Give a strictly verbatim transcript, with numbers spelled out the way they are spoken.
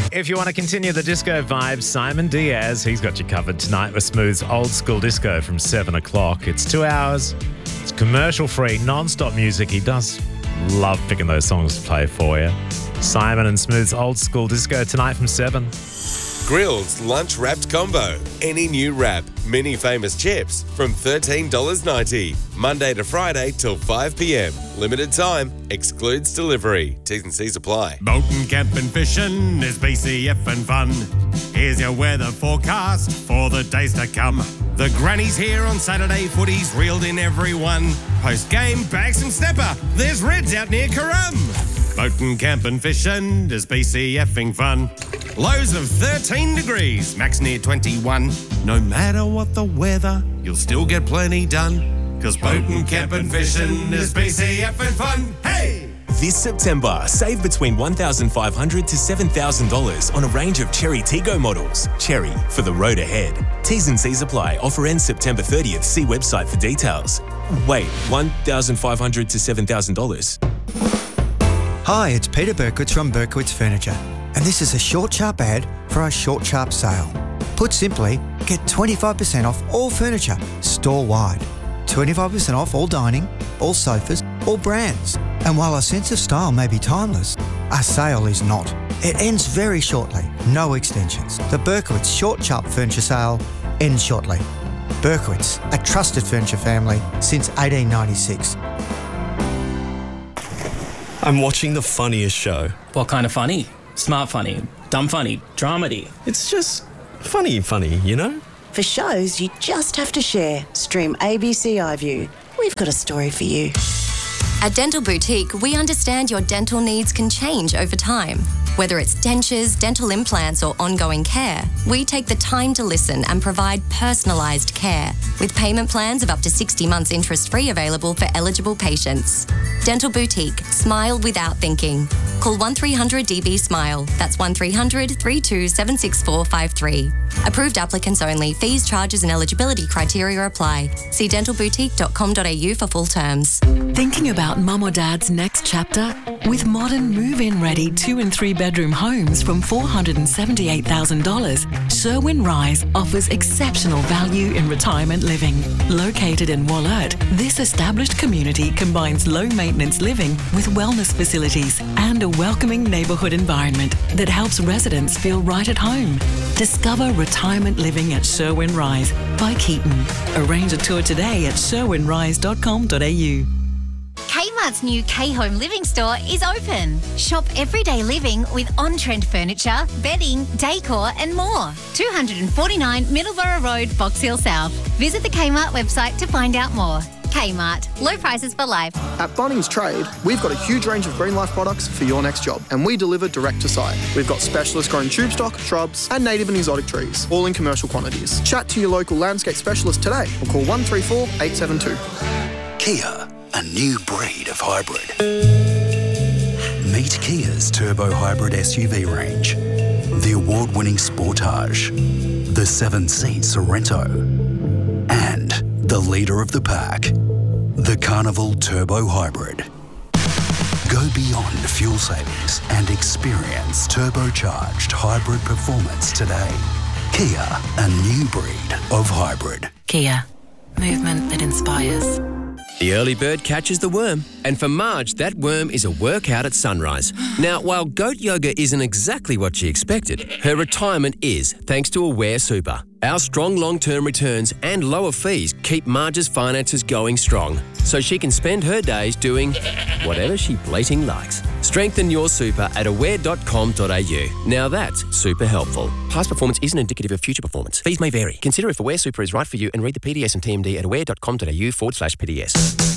If you want to continue the disco vibes, Simon Diaz, he's got you covered tonight with Smooth's Old School Disco from seven o'clock. It's two hours. It's commercial-free, non-stop music. He does love picking those songs to play for you. Simon and Smooth's Old School Disco tonight from seven. Grill's Lunch Wrapped Combo. Any new wrap, mini famous chips from thirteen dollars ninety. Monday to Friday till five p.m. Limited time. Excludes delivery. T's and C's apply. Boating, camping, fishing is B C F and fun. Here's your weather forecast for the days to come. The granny's here on Saturday, footy's reeled in everyone. Post-game, bag some snapper. There's Reds out near Currum. Boating, camping, fishing is B C F-ing fun. Lows of thirteen degrees, max near twenty-one. No matter what the weather, you'll still get plenty done. Cause boating, camping, fishing is B C F-ing fun. Hey! This September, save between one thousand five hundred dollars to seven thousand dollars on a range of Cherry Tiggo models. Cherry, for the road ahead. T's and C's apply. Offer ends September thirtieth. See website for details. Wait, one thousand five hundred dollars to seven thousand dollars? Hi, it's Peter Berkowitz from Berkowitz Furniture, and this is a short, sharp ad for our short, sharp sale. Put simply, get twenty-five percent off all furniture, store-wide. twenty-five percent off all dining, all sofas, all brands. And while our sense of style may be timeless, our sale is not. It ends very shortly, no extensions. The Berkowitz Short Sharp Furniture Sale ends shortly. Berkowitz, a trusted furniture family since eighteen ninety-six. I'm watching the funniest show. What kind of funny? Smart funny, dumb funny, dramedy. It's just funny, funny, you know? For shows you just have to share, stream A B C iView. We've got a story for you. At Dental Boutique, we understand your dental needs can change over time. Whether it's dentures, dental implants, or ongoing care, we take the time to listen and provide personalised care, with payment plans of up to sixty months interest-free available for eligible patients. Dental Boutique. Smile without thinking. Call one three hundred D B SMILE. That's one three hundred, three two seven six four five three. Approved applicants only. Fees, charges and eligibility criteria apply. See dental boutique dot com dot a u for full terms. Thinking about mum or dad's next chapter? With modern move-in ready two and three bedroom homes from four hundred seventy-eight thousand dollars, Sherwin Rise offers exceptional value in retirement living. Located in Wollert, this established community combines low-maintenance living with wellness facilities and a welcoming neighbourhood environment that helps residents feel right at home. Discover retirement living at Sherwin Rise by Keaton. Arrange a tour today at sherwin rise dot com dot a u. Kmart's new K-Home Living Store is open. Shop everyday living with on-trend furniture, bedding, decor and more. two forty-nine Middleborough Road, Box Hill South. Visit the Kmart website to find out more. Kmart. Low prices for life. At Bunnings Trade, we've got a huge range of Green Life products for your next job, and we deliver direct to site. We've got specialist grown tube stock, shrubs, and native and exotic trees, all in commercial quantities. Chat to your local landscape specialist today or call one three four, eight seven two. Kia, a new breed of hybrid. Meet Kia's Turbo Hybrid S U V range. The award-winning Sportage, the seven-seat Sorrento, and the leader of the pack, the Carnival Turbo Hybrid. Go beyond fuel savings and experience turbocharged hybrid performance today. Kia, a new breed of hybrid. Kia, movement that inspires. The early bird catches the worm, and for Marge, that worm is a workout at sunrise. Now, while goat yoga isn't exactly what she expected, her retirement is, thanks to Aware Super. Our strong long-term returns and lower fees keep Marge's finances going strong, so she can spend her days doing whatever she bleating likes. Strengthen your super at aware dot com dot a u. Now that's super helpful. Past performance isn't indicative of future performance. Fees may vary. Consider if Aware Super is right for you and read the P D S and T M D at aware dot com dot a u forward slash P D S.